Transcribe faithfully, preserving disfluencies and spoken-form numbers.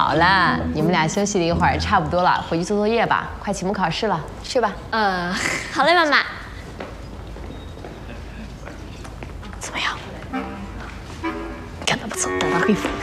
好了，你们俩休息了一会儿，差不多了，回去做作业吧。快期末考试了，去吧。 呃，好嘞，妈妈。 怎么样？干得不错，得到黑分。